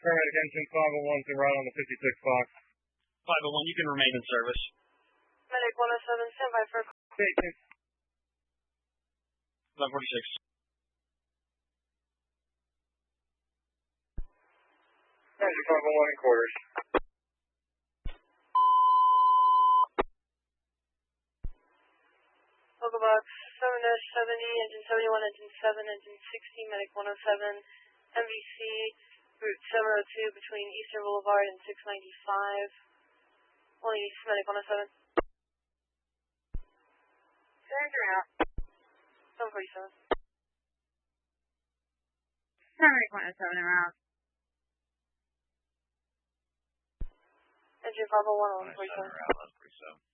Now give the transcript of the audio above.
Paramedic engine 501 to ride on the 56 Fox. 501, you can remain in service. Medic 107, stand by for a call. Okay, 1146. Engine 501 in quarters. Local box 7-70, engine 71, engine 7, engine 60, medic 107, MVC, route 702 between Eastern Boulevard and 695. Only East, medic 107. Engine out. 747. Paramedic 107 en route. Engine 501, 107 147. route, 147.